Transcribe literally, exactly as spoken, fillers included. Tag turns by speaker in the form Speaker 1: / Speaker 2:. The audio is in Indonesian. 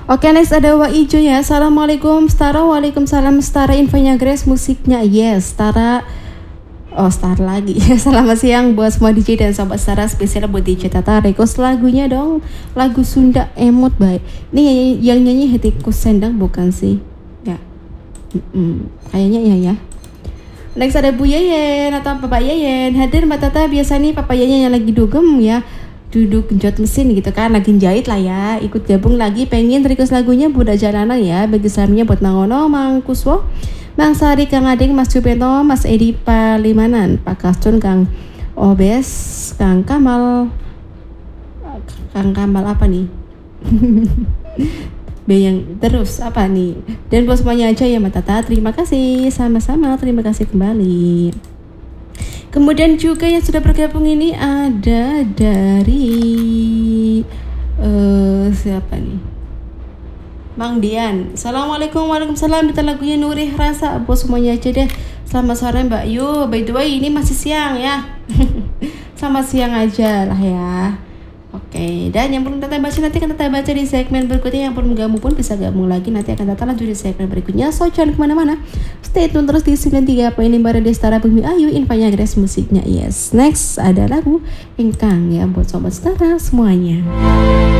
Speaker 1: Oke, next ada Wak Ijo ya. Assalamualaikum Stara, waalaikumsalam Stara, infonya Grace, musiknya yes Stara. Oh, Star lagi. Selamat siang buat semua D J dan sobat Stara, spesial buat D J Tata. Request lagunya dong, lagu Sunda Emot baik. Ini yang nyanyi Hetikus Sendang bukan sih? Ya, mm-mm. Kayaknya ya ya. Next ada Bu Yeyen atau Bapak Yeyen. Hadir Mbak Tata, biasa nih Papa Yeyen yang lagi dugem ya, duduk genjot mesin gitu kan, lagi jahit lah ya. Ikut gabung lagi, pengen request lagunya Budak Jalanan ya. Bagi salamnya buat Mangono, Mang Kuswo, Mang Sari, Kang Ading, Mas Jupento, Mas Edi Palimanan, Pak Kastun, Kang Obes, Kang Kamal. Kang Kamal apa nih? B yang terus apa nih? Dan buat semuanya aja ya Mbak Tata, terima kasih. Sama-sama, terima kasih kembali. Kemudian juga yang sudah bergabung ini ada dari uh, siapa nih? Bang Dian. Assalamualaikum, waalaikumsalam. Minta lagunya Nurih Rasa buat semuanya aja deh. Selamat sore Mbak Yu. By the way ini masih siang ya. Selamat siang aja lah ya. Oke, dan yang belum Tata baca nanti akan Tata baca di segmen berikutnya. Yang belum gabung pun bisa gabung lagi, nanti akan Tata lanjut di segmen berikutnya. So jangan kemana-mana, stay tune terus di sembilan puluh tiga koma lima Radio Stara Bumi Ayu, infonya Grace, musiknya yes. Next ada lagu Engkang ya buat sobat Stara semuanya.